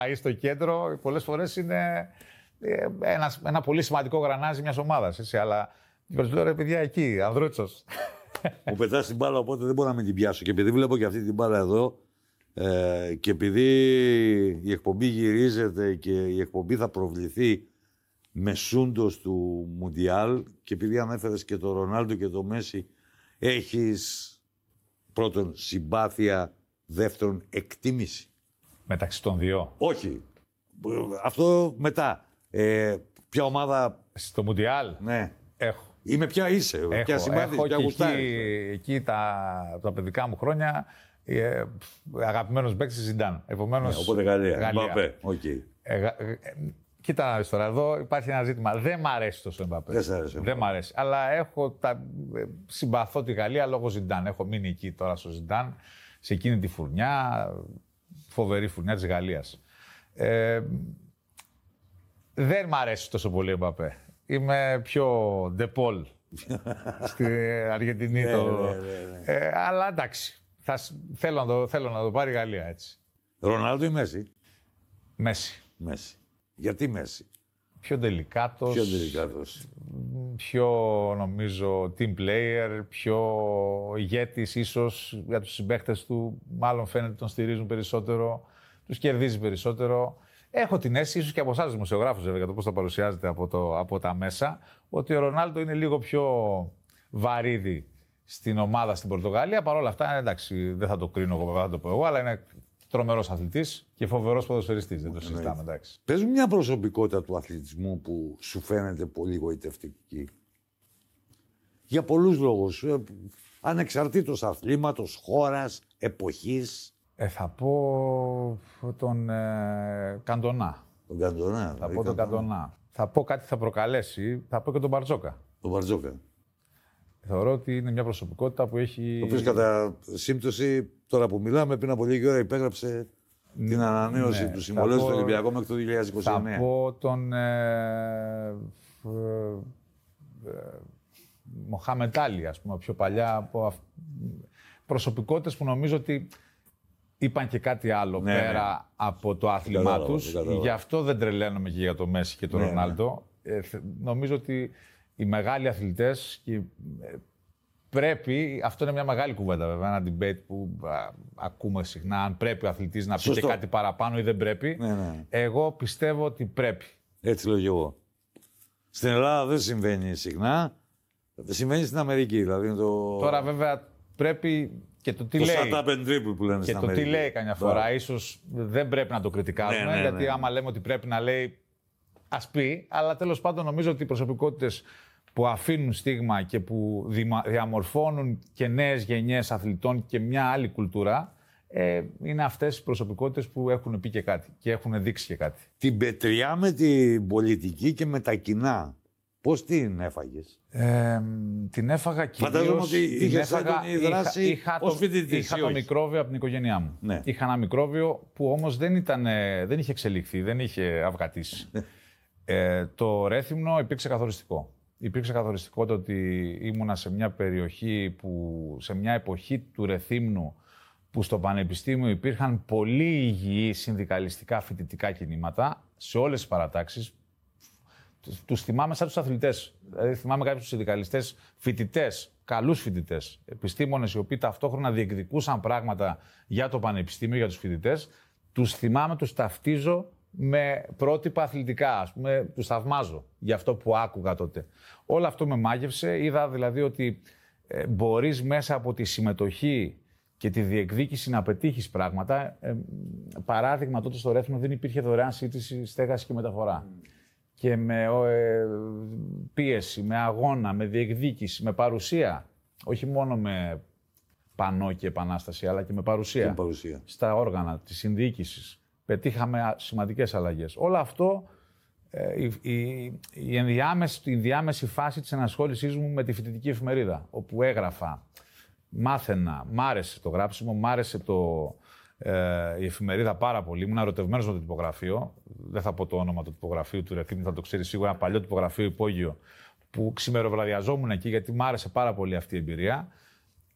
Στο κέντρο πολλές φορές είναι ένα πολύ σημαντικό γρανάζι μιας ομάδας. Αλλά λέω ρε παιδιά εκεί, Ανδρούτσος. Μου πετάς την μπάλα, οπότε δεν μπορώ να μην την πιάσω. Και επειδή βλέπω και αυτή την μπάλα εδώ, και επειδή η εκπομπή γυρίζεται και η εκπομπή θα προβληθεί μεσούντος του Μουντιάλ, και επειδή ανέφερες και τον Ρονάλντο και τον Μέση, έχεις πρώτον συμπάθεια, δεύτερον εκτίμηση. Μεταξύ των δύο. Όχι. Αυτό μετά. Ποια ομάδα... Στο Μουντιάλ. Ναι. Έχω. Ή με ποια είσαι, ποια συμπάθεις, ποια γουστάρεις. Εκεί τα παιδικά μου χρόνια, αγαπημένος παίκτης Ζιντάν. Επομένως, οπότε Γαλλία. Μπαπέ. Okay. Κοίτα να δεις τώρα, εδώ υπάρχει ένα ζήτημα. Δεν μ' αρέσει τόσο ο Εμπαπέ. Δεν μ' αρέσει. Αλλά συμπαθώ τη Γαλλία λόγω Ζιντάν. Έχω μείνει εκεί τώρα στο Ζιντάν, σε εκείνη τη φουρνιά, φοβερή φουρνιά της Γαλλίας. Δεν μ' αρέσει τόσο πολύ ο Εμπαπέ. Είμαι πιο ντεπόλ στην Αργεντινή. Αλλά εντάξει, θέλω να το πάρει η Γαλλία έτσι. Ρονάλντο ή Μέση? Μέση. Γιατί Μέση? Πιο τελικάτος. Πιο νομίζω team player, πιο ηγέτης ίσως για τους συμπαίκτες του. Μάλλον φαίνεται τον στηρίζουν περισσότερο, τους κερδίζει περισσότερο. Έχω την αίσθηση, ίσως και από εσάς δημοσιογράφους βέβαια, για το πώς θα παρουσιάζεται από τα μέσα, ότι ο Ρονάλντο είναι λίγο πιο βαρύδι στην ομάδα στην Πορτογαλία. Παρ' όλα αυτά, εντάξει, δεν θα το κρίνω εγώ, θα το πω εγώ, αλλά είναι τρομερός αθλητής και φοβερός ποδοσφαιριστής. Δεν το συζητάμε, εντάξει. Πες μου μια προσωπικότητα του αθλητισμού που σου φαίνεται πολύ γοητευτική. Για πολλούς λόγους. Ανεξαρτήτως αθλήματος, χώρας, εποχής. Θα πω τον Καντονά. Τον Καντονά. Θα πω τον Καντονά. Θα πω κάτι θα προκαλέσει. Θα πω και τον Μπαρτζόκα. Τον Μπαρτζόκα. Θεωρώ ότι είναι μια προσωπικότητα που έχει... Ο οποίος κατά σύμπτωση, τώρα που μιλάμε, πριν από λίγη ώρα υπέγραψε την ανανέωση του συμβολέου στο Ολυμπιακό μέχρι το 2029. Θα πω τον Μοχάμετ Άλι, ας πούμε, πιο παλιά από προσωπικότητες που νομίζω ότι είπαν και κάτι άλλο πέρα από το άθλημά τους. Γι' αυτό δεν τρελαίνομαι και για το Μέση και τον Ρονάλντο. Νομίζω ότι οι μεγάλοι αθλητές πρέπει, αυτό είναι μια μεγάλη κουβέντα βέβαια, ένα debate που ακούμε συχνά, αν πρέπει ο αθλητής να πει και κάτι παραπάνω ή δεν πρέπει. Εγώ πιστεύω ότι πρέπει. Έτσι λέω και εγώ. Στην Ελλάδα δεν συμβαίνει συχνά, συμβαίνει στην Αμερική. Δηλαδή Τώρα βέβαια πρέπει και το τι λέει. Το stop and dribble που λένε στην Αμερική. Και το τι λέει καμιά φορά, ίσως δεν πρέπει να το κριτικάρουμε, γιατί άμα λέμε ότι πρέπει να λέει, ας πει, αλλά τέλος πάντων νομίζω ότι οι προσωπικότητες που αφήνουν στίγμα και που διαμορφώνουν και νέες γενιές αθλητών και μια άλλη κουλτούρα, είναι αυτές οι προσωπικότητες που έχουν πει και κάτι και έχουν δείξει και κάτι. Την πετριά με την πολιτική και με τα κοινά, πώς την έφαγες? Την έφαγα κυρίως... Φαντάζομαι ότι είχες έντονη δράση ως φοιτητής. Είχα το μικρόβιο από την οικογένειά μου. Ναι. Είχα ένα μικρόβιο που όμως δεν είχε εξελιχθεί, δεν είχε αυγατήσει. Το Ρέθυμνο υπήρξε καθοριστικό. Υπήρξε καθοριστικό το ότι ήμουνα σε μια περιοχή, σε μια εποχή του Ρεθύμνου, που στο Πανεπιστήμιο υπήρχαν πολύ υγιή συνδικαλιστικά φοιτητικά κινήματα σε όλες τις παρατάξεις. Τους θυμάμαι σαν τους αθλητές. Δηλαδή, θυμάμαι κάποιους συνδικαλιστές φοιτητές, καλούς φοιτητές, επιστήμονες οι οποίοι ταυτόχρονα διεκδικούσαν πράγματα για το Πανεπιστήμιο, για τους φοιτητές. Τους θυμάμαι, τους ταυτίζω με πρότυπα αθλητικά, ας πούμε, τους θαυμάζω για αυτό που άκουγα τότε. Όλο αυτό με μάγευσε. Είδα δηλαδή ότι μπορείς μέσα από τη συμμετοχή και τη διεκδίκηση να πετύχεις πράγματα. Παράδειγμα, τότε στο Ρέθυμνο δεν υπήρχε δωρεάν σύντηση, στέγαση και μεταφορά. Και με πίεση, με αγώνα, με διεκδίκηση, με παρουσία. Όχι μόνο με πανό και επανάσταση, αλλά και με παρουσία. Στα όργανα της συνδιοίκησης. Πετύχαμε σημαντικές αλλαγές. Όλο αυτό, η ενδιάμεση φάση της ενασχόλησής μου με τη φοιτητική εφημερίδα, όπου έγραφα, μάθαινα, μ' άρεσε το γράψιμο, μ' άρεσε η εφημερίδα πάρα πολύ. Ήμουν ερωτευμένος με το τυπογραφείο. Δεν θα πω το όνομα του τυπογραφείου του Ρεθύμνου, θα το ξέρει σίγουρα. Ένα παλιό τυπογραφείο υπόγειο που ξημεροβραδιαζόμουν εκεί, γιατί μ' άρεσε πάρα πολύ αυτή η εμπειρία.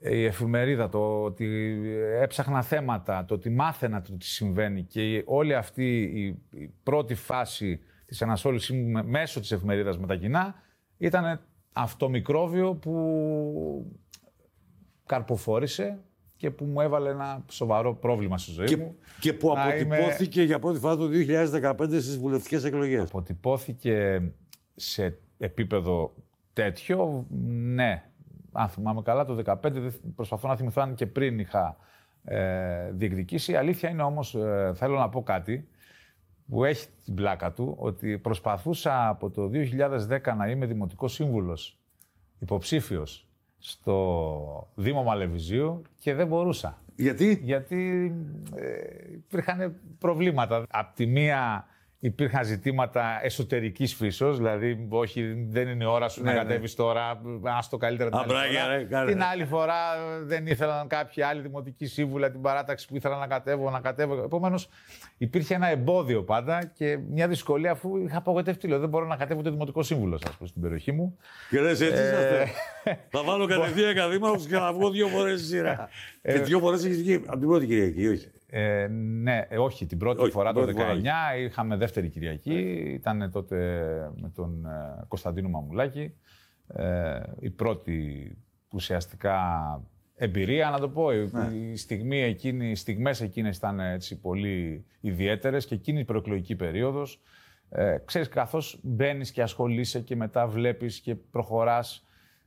η εφημερίδα, το ότι έψαχνα θέματα, το ότι μάθαινα το τι συμβαίνει και όλη αυτή η πρώτη φάση της ενασχόλησής μου μέσω της εφημερίδας με τα κοινά ήταν αυτό μικρόβιο που καρποφόρησε και που μου έβαλε ένα σοβαρό πρόβλημα στη ζωή μου. Και που αποτυπώθηκε για πρώτη φορά το 2015 στις βουλευτικές εκλογές. Αποτυπώθηκε σε επίπεδο τέτοιο, ναι. Αν θυμάμαι καλά, το 2015, προσπαθώ να θυμηθώ αν και πριν είχα διεκδικήσει. Η αλήθεια είναι όμως, θέλω να πω κάτι που έχει την πλάκα του, ότι προσπαθούσα από το 2010 να είμαι δημοτικός σύμβουλος, υποψήφιος, στο Δήμο Μαλεβιζίου και δεν μπορούσα. Γιατί? Γιατί υπήρχαν προβλήματα. Απ' τη μία υπήρχαν ζητήματα εσωτερικής φύσεως, δηλαδή όχι, δεν είναι η ώρα σου να κατέβεις τώρα, άστο καλύτερα την άλλη φορά. Την άλλη φορά δεν ήθελαν κάποιοι άλλοι δημοτικοί σύμβουλοι την παράταξη που ήθελαν να κατέβω. Επομένως υπήρχε ένα εμπόδιο πάντα και μια δυσκολία, αφού είχα απογοητευτεί. Δεν μπορώ να κατέβω το δημοτικό σύμβουλο στην περιοχή μου. Και λες έτσι θα βάλω κατευθείαν ακαδήμαρχος και θα βγω 2 φορές στη σειρά. Και 2 φορές έχεις βγει από την πρώτη Κυριακή, όχι? Ναι, όχι. Την πρώτη φορά το 19 είχαμε δεύτερη Κυριακή. Ήταν τότε με τον Κωνσταντίνο Μαμουλάκη. Η πρώτη ουσιαστικά εμπειρία, να το πω. Η στιγμές εκείνες ήταν έτσι πολύ ιδιαίτερες και εκείνη η προεκλογική περίοδος. Ξέρεις, καθώς μπαίνεις και ασχολείσαι και μετά βλέπεις και προχωράς,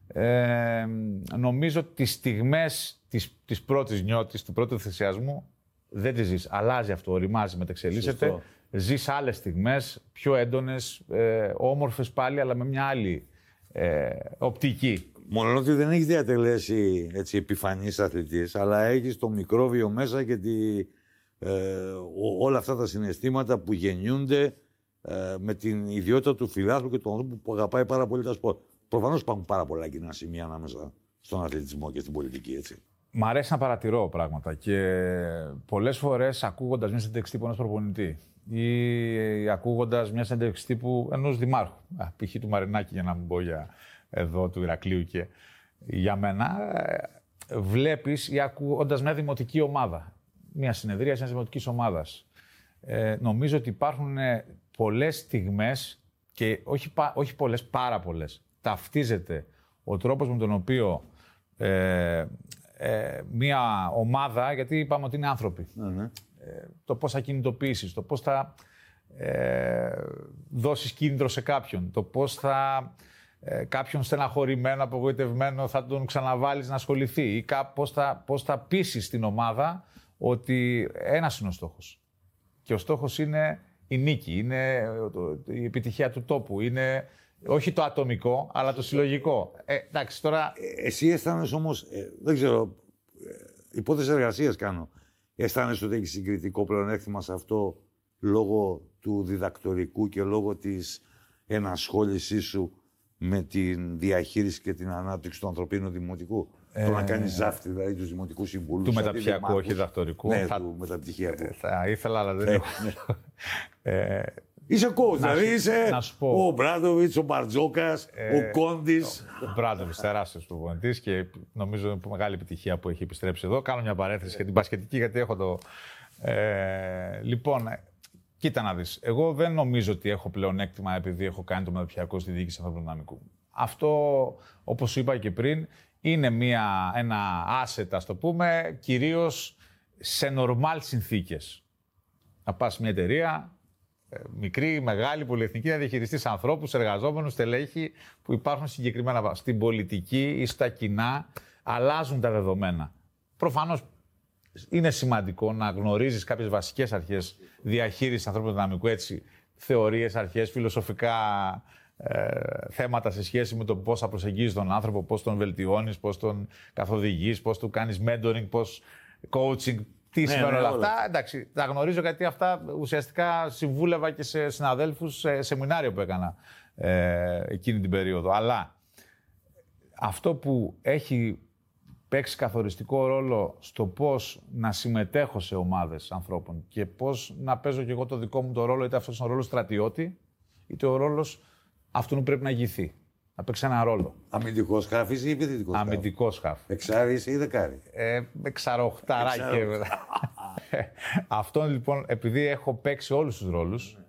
νομίζω τις στιγμές της πρώτης νιώτης, του πρώτου θυσιασμού, δεν τη ζεις. Αλλάζει αυτό, οριμάζει, μεταξελίσσεται. Σωστό. Ζεις άλλες στιγμές, πιο έντονες, όμορφες πάλι, αλλά με μια άλλη οπτική. Μόνο ότι δεν έχεις διατελέσει έτσι επιφανής αθλητής, αλλά έχεις το μικρόβιο μέσα και όλα αυτά τα συναισθήματα που γεννιούνται με την ιδιότητα του φιλάθλου και του ανθρώπου που αγαπάει πάρα πολύ τα σπορ. Προφανώς υπάρχουν πάρα πολλά κοινά σημεία ανάμεσα στον αθλητισμό και στην πολιτική, έτσι. Μ' αρέσει να παρατηρώ πράγματα και πολλές φορές ακούγοντας μια συνέντευξη τύπου ενός προπονητή ή ακούγοντας μια συνέντευξη τύπου ενός δημάρχου, π.χ. του Μαρινάκη, για να μην πω για εδώ του Ηρακλείου, και για μένα βλέπεις ή ακούγοντας μια δημοτική ομάδα, μια συνεδρία μιας δημοτικής ομάδας, νομίζω ότι υπάρχουν πολλές στιγμές και όχι πολλές, πάρα πολλές. Ταυτίζεται ο τρόπος με τον οποίο μια ομάδα, γιατί είπαμε ότι είναι άνθρωποι, το πώς θα κινητοποιήσεις, το πώς θα δώσεις κίνητρο σε κάποιον, το πώς θα κάποιον στεναχωρημένο, απογοητευμένο θα τον ξαναβάλεις να ασχοληθεί ή πώς θα πείσεις την ομάδα ότι ένας είναι ο στόχος. Και ο στόχος είναι η νίκη, είναι η επιτυχία του τόπου, είναι όχι το ατομικό, αλλά το συλλογικό. Εντάξει, τώρα... Εσύ αισθάνεσαι όμως, δεν ξέρω, υπόθεση εργασίας κάνω, αισθάνεσαι ότι έχεις συγκριτικό πλεονέκτημα σε αυτό λόγω του διδακτορικού και λόγω της ενασχόλησής σου με την διαχείριση και την ανάπτυξη του ανθρωπίνου δημοτικού. Το να κάνεις ζάφτη, δηλαδή τους δημοτικούς συμβούλους. Του μεταπτυχιακού, όχι διδακτορικού. Ναι, του μεταπτυχιακού. Θα ήθελα, αλλά δεν έχω. Είσαι coach, δηλαδή είσαι ο Μπράντοβιτς, ο Μπαρτζόκας, ο Κόντις. Ο Μπράντοβιτς, τεράστιος προπονητής και νομίζω είναι μεγάλη επιτυχία που έχει επιστρέψει εδώ. Κάνω μια παρένθεση για την μπασκετική, γιατί έχω το... Λοιπόν, κοίτα να δεις. Εγώ δεν νομίζω ότι έχω πλεονέκτημα επειδή έχω κάνει το μεταπτυχιακό στη διοίκηση ανθρώπινου δυναμικού. Αυτό, όπως σου είπα και πριν, είναι ένα asset, ας το πούμε, κυρίως σε normal συνθήκες. Να πας σε μια εταιρεία, μικρή, μεγάλη, πολυεθνική, να διαχειριστείς ανθρώπους, εργαζόμενους, στελέχη που υπάρχουν συγκεκριμένα. Στην πολιτική ή στα κοινά αλλάζουν τα δεδομένα. Προφανώς είναι σημαντικό να γνωρίζεις κάποιες βασικές αρχές διαχείρισης ανθρώπινου δυναμικού, έτσι, θεωρίες, αρχές, φιλοσοφικά θέματα σε σχέση με το πώς θα προσεγγίζεις τον άνθρωπο, πώς τον βελτιώνεις, πώς τον καθοδηγείς, πώς του κάνεις mentoring, πώς coaching. Τι σημαίνουν όλα αυτά. Εντάξει, τα γνωρίζω γιατί αυτά ουσιαστικά συμβούλευα και σε συναδέλφους σε σεμινάριο που έκανα εκείνη την περίοδο. Αλλά αυτό που έχει παίξει καθοριστικό ρόλο στο πώς να συμμετέχω σε ομάδες ανθρώπων και πώς να παίζω και εγώ το δικό μου το ρόλο, είτε αυτός είναι ο ρόλος στρατιώτη, είτε ο ρόλος αυτού που πρέπει να ηγηθεί. να παίξει ένα ρόλο. Αμυντικός χάφης ή επιθετικός χάφης? Αμυντικός χάφ. Εξάρις ή δεκάρι? Εξαροχταράκι. Αυτό λοιπόν, επειδή έχω παίξει όλους τους ρόλους,